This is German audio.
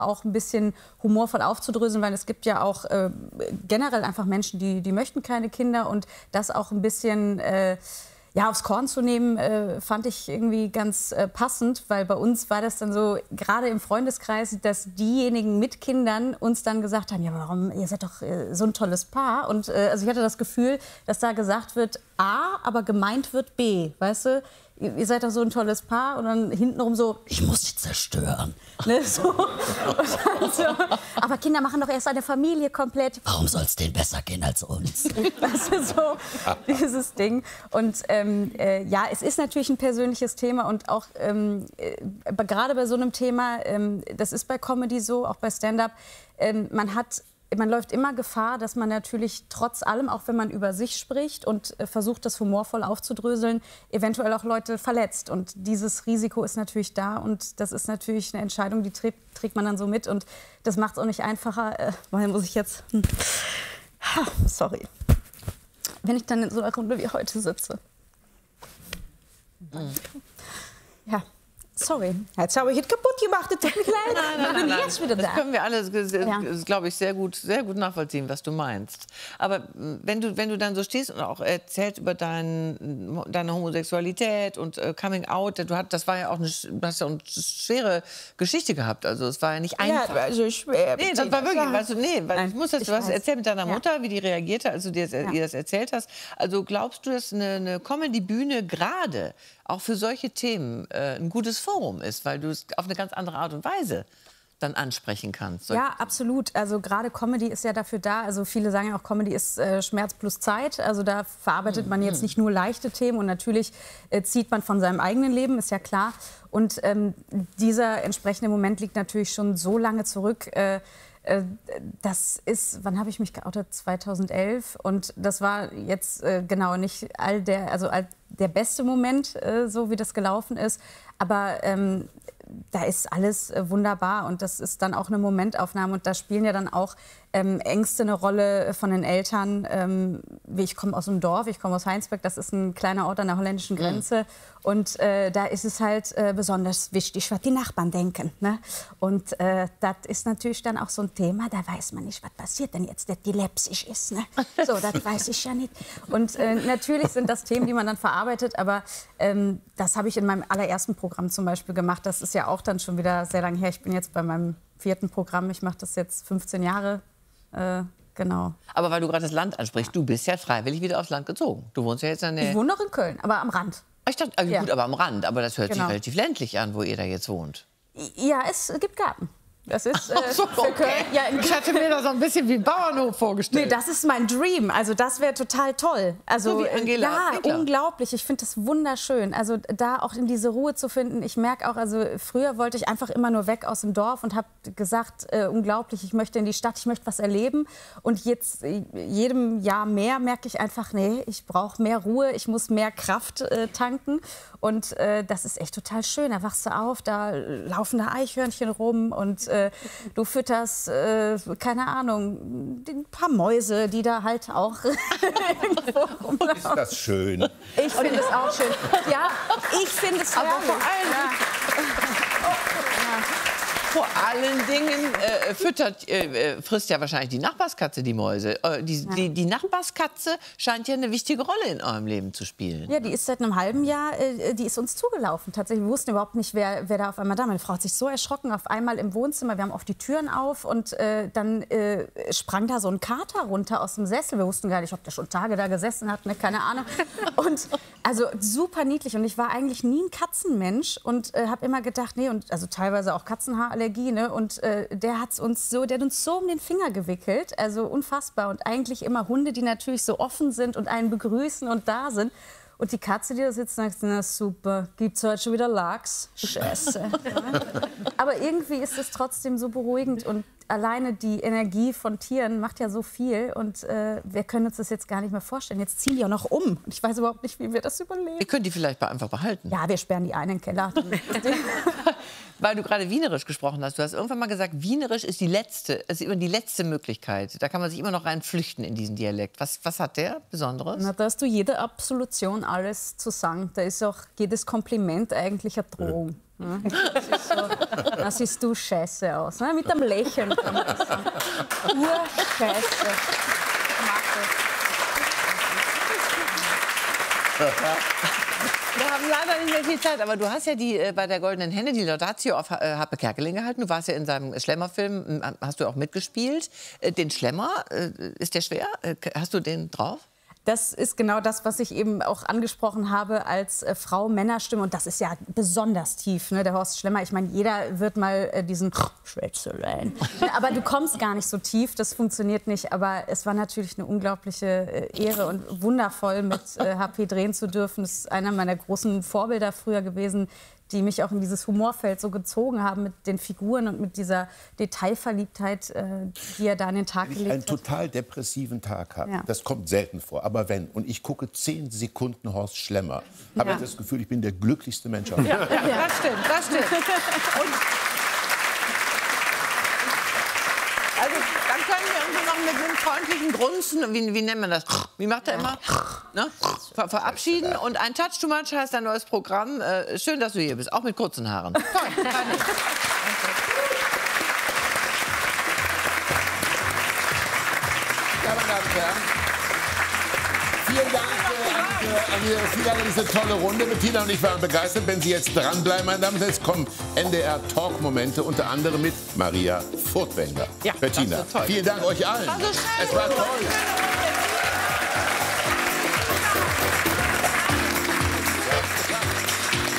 auch ein bisschen humorvoll aufzudröseln, weil es gibt ja auch generell einfach Menschen, die möchten keine Kinder und das auch ein bisschen ja, aufs Korn zu nehmen, fand ich irgendwie ganz passend, weil bei uns war das dann so, gerade im Freundeskreis, dass diejenigen mit Kindern uns dann gesagt haben, ja, warum, ihr seid doch so ein tolles Paar. Und also ich hatte das Gefühl, dass da gesagt wird A, aber gemeint wird B, weißt du? Ihr seid doch so ein tolles Paar und dann hintenrum so, ich muss sie zerstören. Ne, so. Und dann so, aber Kinder machen doch erst eine Familie komplett. Warum soll es denen besser gehen als uns? Weißt du, so dieses Ding. Und ja, es ist natürlich ein persönliches Thema und auch gerade bei so einem Thema, das ist bei Comedy so, auch bei Stand-up, man läuft immer Gefahr, dass man natürlich trotz allem, auch wenn man über sich spricht und versucht, das humorvoll aufzudröseln, eventuell auch Leute verletzt. Und dieses Risiko ist natürlich da und das ist natürlich eine Entscheidung, die trägt man dann so mit. Und das macht es auch nicht einfacher. Weil muss ich jetzt... Sorry. Wenn ich dann in so einer Runde wie heute sitze. Ja. Sorry, jetzt habe ich es kaputt gemacht, es tut mich leid. Nein, jetzt wieder da. Das können wir alle, glaube ich, sehr gut nachvollziehen, was du meinst. Aber wenn du dann so stehst und auch erzählst über deine Homosexualität und Coming Out, das war ja auch du hast ja eine schwere Geschichte gehabt, also es war ja nicht einfach. Ja, also schwer. Nee, das war wirklich, weißt du, Nein, du hast erzählt mit deiner Mutter, wie die reagierte, als du ihr das erzählt hast. Also glaubst du, dass eine Comedy-Bühne gerade auch für solche Themen ein gutes Forum ist, weil du es auf eine ganz andere Art und Weise dann ansprechen kannst? Ja, absolut. Also gerade Comedy ist ja dafür da. Also viele sagen ja auch, Comedy ist Schmerz plus Zeit. Also da verarbeitet man jetzt nicht nur leichte Themen und natürlich zieht man von seinem eigenen Leben, ist ja klar. Und dieser entsprechende Moment liegt natürlich schon so lange zurück. Das ist, wann habe ich mich geoutet? 2011. Und das war jetzt genau nicht der beste Moment, so wie das gelaufen ist. Aber da ist alles wunderbar und das ist dann auch eine Momentaufnahme. Und da spielen ja dann auch Ängste eine Rolle von den Eltern. Ich komme aus einem Dorf, ich komme aus Heinsberg, das ist ein kleiner Ort an der holländischen Grenze. Und da ist es halt besonders wichtig, was die Nachbarn denken. Ne? Und das ist natürlich dann auch so ein Thema, da weiß man nicht, was passiert denn jetzt, dass die läpsisch ist. Ne? So, das weiß ich ja nicht. Und natürlich sind das Themen, die man dann verarbeitet, aber das habe ich in meinem allerersten Programm zum Beispiel gemacht. Das ist ja auch dann schon wieder sehr lange her. Ich bin jetzt bei meinem 4. Programm, ich mache das jetzt 15 Jahre. Genau. Aber weil du gerade das Land ansprichst, du bist ja freiwillig wieder aufs Land gezogen. Du wohnst ja jetzt in der... Ich wohne noch in Köln, aber am Rand. Ich dachte, gut, aber am Rand. Aber das hört sich relativ ländlich an, wo ihr da jetzt wohnt. Ja, es gibt Garten. Das ist so, okay. Köln, ja, ich hatte mir das so ein bisschen wie ein Bauernhof vorgestellt. Nee, das ist mein Dream. Also das wäre total toll. Also so wie Angela. Ja, Winkler. unglaublich. Ich finde das wunderschön. Also da auch in diese Ruhe zu finden. Ich merke auch, also früher wollte ich einfach immer nur weg aus dem Dorf und habe gesagt, unglaublich, ich möchte in die Stadt, ich möchte was erleben. Und jetzt jedem Jahr mehr merke ich einfach, nee, ich brauche mehr Ruhe, ich muss mehr Kraft tanken. Und das ist echt total schön. Da wachst du auf, da laufen da Eichhörnchen rum und du fütterst, keine Ahnung, ein paar Mäuse, die da halt auch irgendwo rumlaufen. Ist das schön? Ich finde es auch schön. Ja, ich finde es aber vor allem... Vor allen Dingen frisst ja wahrscheinlich die Nachbarskatze die Mäuse. Die Nachbarskatze scheint ja eine wichtige Rolle in eurem Leben zu spielen. Ja, die ist seit einem halben Jahr, die ist uns zugelaufen. Tatsächlich, wir wussten überhaupt nicht, wer da auf einmal da war. Meine Frau hat sich so erschrocken, auf einmal im Wohnzimmer. Wir haben oft die Türen auf und dann sprang da so ein Kater runter aus dem Sessel. Wir wussten gar nicht, ob der schon Tage da gesessen hat, ne? Keine Ahnung. Und also super niedlich. Und ich war eigentlich nie ein Katzenmensch und habe immer gedacht, nee, und also teilweise auch Katzenhaarallergie. Ne? Und der hat uns so um den Finger gewickelt, also unfassbar. Und eigentlich immer Hunde, die natürlich so offen sind und einen begrüßen und da sind. Und die Katze, die da sitzt, sagt, na super, gibt's heute schon wieder Lachs? Scheiße. Aber irgendwie ist es trotzdem so beruhigend und alleine die Energie von Tieren macht ja so viel und wir können uns das jetzt gar nicht mehr vorstellen. Jetzt ziehen die auch noch um und ich weiß überhaupt nicht, wie wir das überleben. Ihr könnt die vielleicht einfach behalten. Ja, wir sperren die einen in den Keller. Weil du gerade Wienerisch gesprochen hast. Du hast irgendwann mal gesagt, Wienerisch ist immer die letzte Möglichkeit. Da kann man sich immer noch rein flüchten in diesen Dialekt. Was hat der Besonderes? Na, da hast du jede Absolution alles zu sagen. Da ist auch jedes Kompliment eigentlich eine Drohung. Das siehst du scheiße aus. Ne? Mit einem Lächeln kann man das sagen. Urscheiße. Wir haben leider nicht mehr viel Zeit, aber du hast ja bei der Goldenen Henne die Laudatio auf Harpe Kerkeling gehalten. Du warst ja in seinem Schlemmer-Film, hast du auch mitgespielt. Den Schlemmer, ist der schwer? Hast du den drauf? Das ist genau das, was ich eben auch angesprochen habe als Frau-Männer-Stimme. Und das ist ja besonders tief, ne? Der Horst Schlemmer. Ich meine, jeder wird mal diesen Schwätzelein. Aber du kommst gar nicht so tief, das funktioniert nicht. Aber es war natürlich eine unglaubliche Ehre und wundervoll, mit HP drehen zu dürfen. Das ist einer meiner großen Vorbilder früher gewesen, die mich auch in dieses Humorfeld so gezogen haben mit den Figuren und mit dieser Detailverliebtheit, die er da an den Tag gelegt hat. Wenn ich einen total depressiven Tag habe, das kommt selten vor, aber wenn, und ich gucke 10 Sekunden Horst Schlemmer, habe ich das Gefühl, ich bin der glücklichste Mensch auf der Welt. Ja, das stimmt, das stimmt. Und also, dann können wir uns noch mit einem freundlichen Grunzen, wie nennt man das? Wie macht er immer? Ne? Verabschieden. Und ein Touch too much heißt ein neues Programm. Schön, dass du hier bist, auch mit kurzen Haaren. Toll. Ja, meine Damen und Herren, vielen Dank für diese tolle Runde. Bettina und ich waren begeistert. Wenn Sie jetzt dranbleiben, meine Damen und Herren, jetzt kommen NDR-Talk-Momente, unter anderem mit Maria Furtwängler. Ja, Bettina, vielen Dank euch allen. Also es war toll.